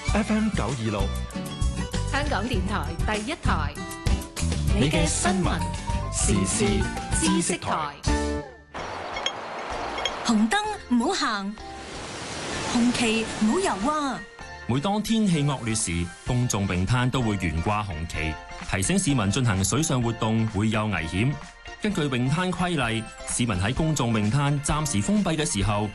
FM 926， 香港電台第一台， 你嘅新聞時事知識台。 紅燈唔好行，紅旗唔好游啊！ 每當天氣惡劣時，公眾泳灘都會懸掛紅旗，提醒市民進行水上活動會有危險。根據泳灘規例，市民喺公眾泳灘暫時封閉嘅時候，